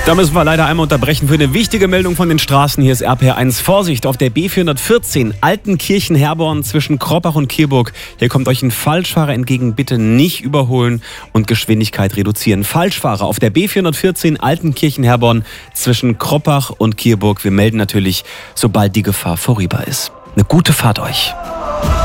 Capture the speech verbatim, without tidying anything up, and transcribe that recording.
Da müssen wir leider einmal unterbrechen für eine wichtige Meldung von den Straßen. Hier ist R P R eins. Vorsicht, auf der B vierhundertvierzehn Altenkirchen-Herborn zwischen Kroppach und Kierburg. Hier kommt euch ein Falschfahrer entgegen. Bitte nicht überholen und Geschwindigkeit reduzieren. Falschfahrer auf der B vierhundertvierzehn Altenkirchen-Herborn zwischen Kroppach und Kierburg. Wir melden natürlich, sobald die Gefahr vorüber ist. Eine gute Fahrt euch.